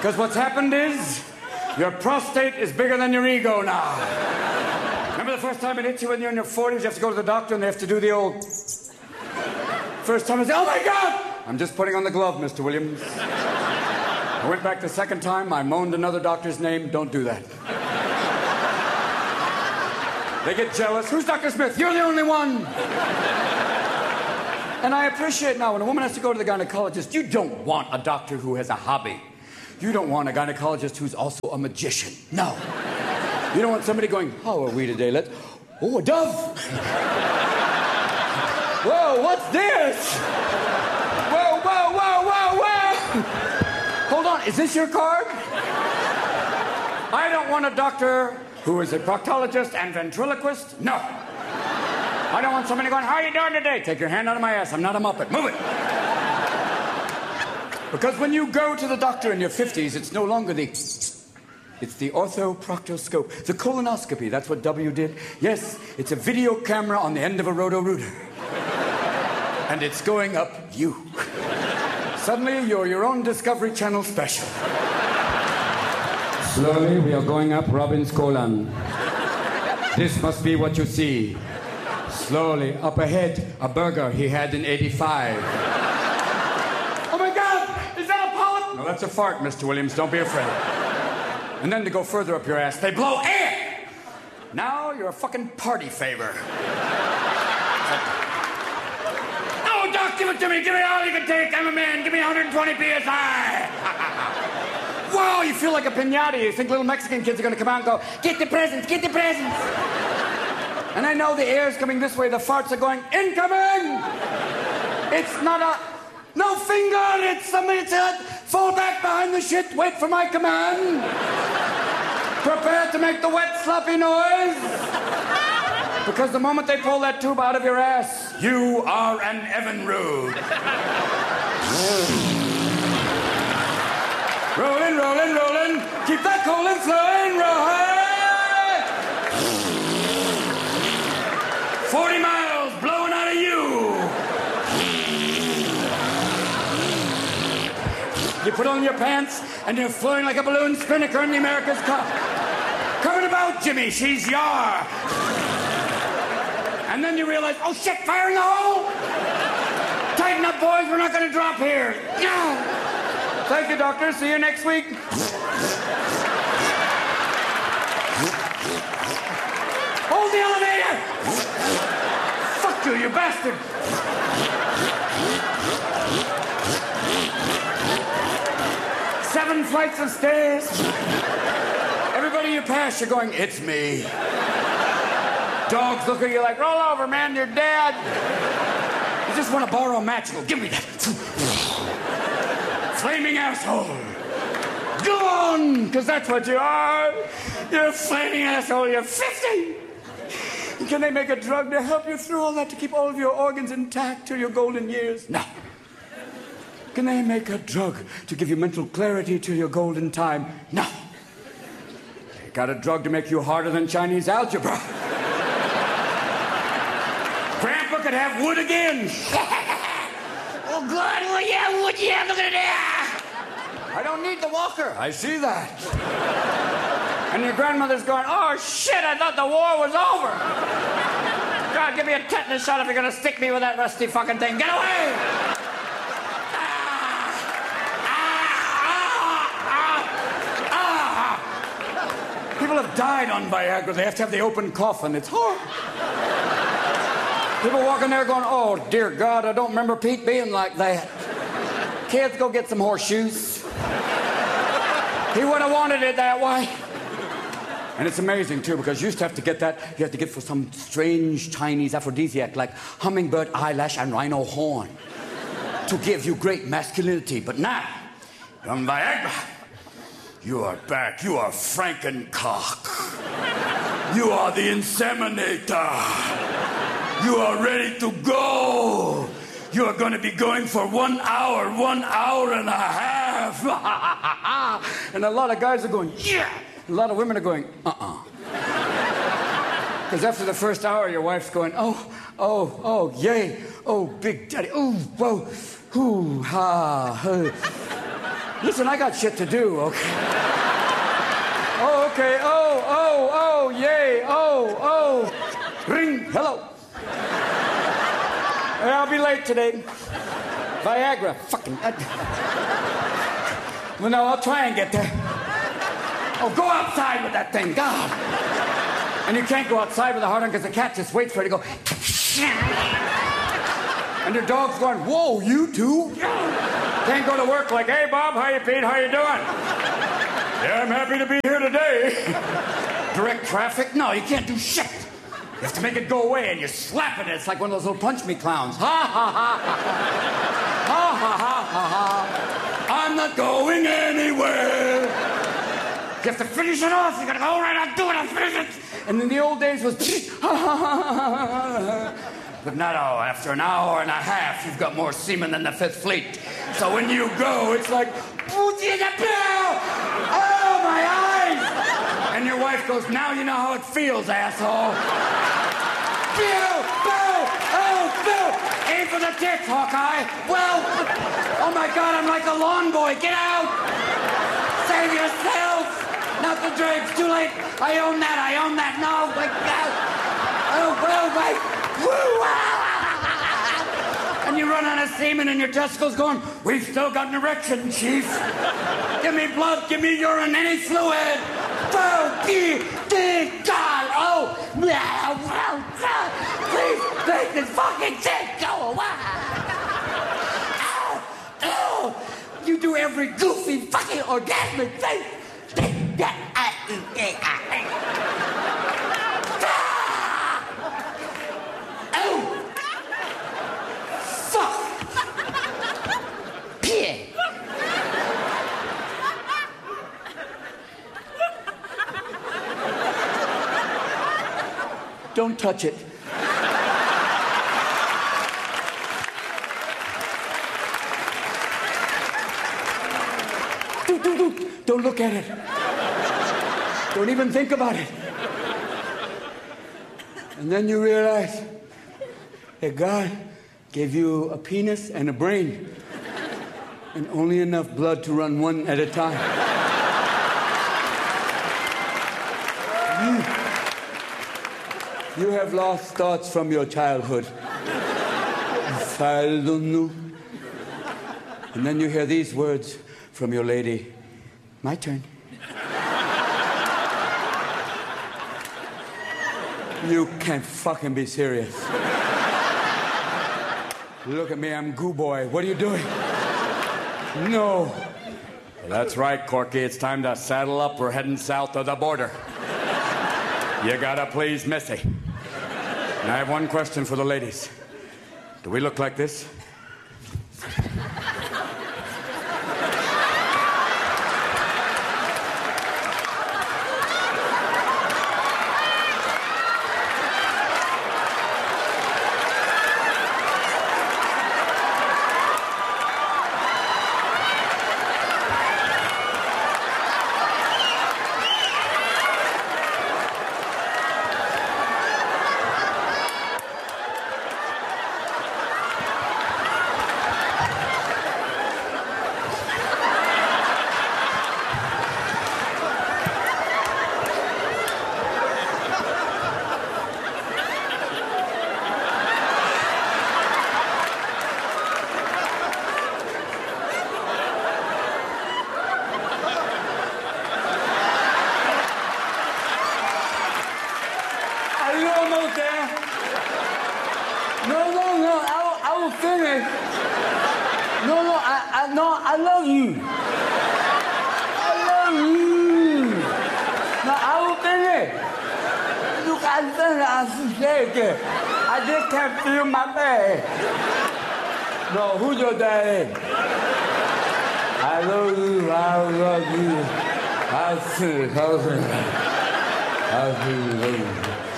Because what's happened is your prostate is bigger than your ego now. Remember the first time it hit you when you're in your 40s? You have to go to the doctor and they have to do the old... First time I said, oh my God! I'm just putting on the glove, Mr. Williams. I went back the second time. I moaned another doctor's name. Don't do that. They get jealous. Who's Dr. Smith? You're the only one. And I appreciate now when a woman has to go to the gynecologist, you don't want a doctor who has a hobby. You don't want a gynecologist who's also a magician. No. You don't want somebody going, how are we today? Oh, a dove. Whoa, what's this? Whoa, whoa, whoa, whoa, whoa. Hold on, is this your card? I don't want a doctor who is a proctologist and ventriloquist. No. I don't want somebody going, how are you doing today? Take your hand out of my ass. I'm not a Muppet. Move it. Because when you go to the doctor in your 50s, it's no longer it's the orthoproctoscope. The colonoscopy, that's what W did. Yes, it's a video camera on the end of a roto-rooter. And it's going up you. Suddenly, you're your own Discovery Channel special. Slowly, we are going up Robin's colon. This must be what you see. Slowly, up ahead, a burger he had in 85. Oh my God, is that a polyp? No, that's a fart, Mr. Williams, don't be afraid. And then to go further up your ass, they blow air! Now you're a fucking party favor. Oh, Doc, give it to me, give me all you can take, I'm a man, give me 120 PSI. Wow, you feel like a piñata. You think little Mexican kids are going to come out and go, get the presents, get the presents. And I know the air's coming this way. The farts are going, incoming! It's not a... No finger! It's somebody said, fall back behind the shit, wait for my command. Prepare to make the wet, sloppy noise. Because the moment they pull that tube out of your ass, you are an Evinrude. Rolling, rolling, rolling. Keep that colon flowing, roll. 40 miles blowing out of you. You put on your pants and you're flowing like a balloon spinnaker in the America's Cup. Coming about, Jimmy, she's yar. And then you realize, oh shit, fire in the hole. Tighten up, boys, we're not gonna drop here. No. Thank you, doctor. See you next week. Hold the elevator! Fuck you, you bastard! 7 flights of stairs. Everybody you pass, you're going, it's me. Dogs look at you like, roll over, man, you're dead. You just want to borrow a match and go, give me that. Flaming asshole. Go on, because that's what you are. You're a flaming asshole. You're 50. And can they make a drug to help you through all that, to keep all of your organs intact till your golden years? No. Can they make a drug to give you mental clarity till your golden time? No. They got a drug to make you harder than Chinese algebra. Grandpa could have wood again. Oh, God, well, yeah, wood, yeah, look at that. I don't need the walker. I see that. And your grandmother's going, oh, shit, I thought the war was over. God, give me a tetanus shot if you're going to stick me with that rusty fucking thing. Get away! People have died on Viagra. They have to have the open coffin. It's horrible. People walking there going, oh, dear God, I don't remember Pete being like that. Kids, go get some horseshoes. He would have wanted it that way. And it's amazing, too, because you used to have to get that. You had to get for some strange Chinese aphrodisiac like hummingbird eyelash and rhino horn to give you great masculinity. But now, on Viagra, you are back. You are Frankencock. You are the inseminator. You are ready to go. You are going to be going for 1 hour and a half. And a lot of guys are going, yeah. A lot of women are going, Because after the first hour, your wife's going, oh, yay. Oh, big daddy. Oh, whoa. Hoo, ha, hoo. Listen, I got shit to do, okay? Oh, okay. Oh, yay. Oh. Ring. Hello. I'll be late today. Viagra. Fucking. Well, no, I'll try and get there. Oh, go outside with that thing. God. And you can't go outside with a hard on because the cat just waits for it to go. And your dog's going, whoa, you two? Can't go to work like, hey, Bob, how you, Pete? How you doing? Yeah, I'm happy to be here today. Direct traffic? No, you can't do shit. You have to make it go away, and you slap it. It's like one of those little punch me clowns. Ha, ha, ha, ha. Ha, ha, ha, ha, ha. I'm not going anywhere. You have to finish it off. You gotta go, all right, I'll do it, I'll finish it. And in the old days was, ha, ha, ha, ha. But now, after an hour and a half, you've got more semen than the Fifth Fleet. So when you go, it's like, oh, my eyes! And your wife goes, now you know how it feels, asshole. Bill! Aim for the tits, Hawkeye. Well, oh my God, I'm like a lawn boy. Get out! Save yourself! Not the drapes, too late. I own that. No, my God. Oh, well, my... And you run out of semen and your testicles going, we've still got an erection, Chief. Give me blood, give me urine, any fluid. God, oh, please make this fucking thing go away. Ow. You do every goofy fucking orgasmic thing. Don't touch it. Don't look at it. Don't even think about it. And then you realize that God gave you a penis and a brain and only enough blood to run one at a time. You have lost thoughts from your childhood. And then you hear these words from your lady. My turn. You can't fucking be serious. Look at me, I'm Goo Boy. What are you doing? No. Well, that's right, Corky. It's time to saddle up. We're heading south of the border. You gotta please Missy. And I have one question for the ladies. Do we look like this? I love you. I love you. No, I will finish. Look, I'm scared. I just can't feel my bed. No, who's your daddy? I love you. I love you. I see. I see. I see.